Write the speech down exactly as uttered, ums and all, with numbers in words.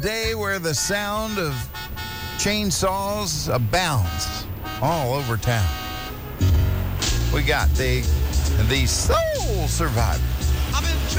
day where the sound of chainsaws abounds all over town. We got the the Soul Survivor.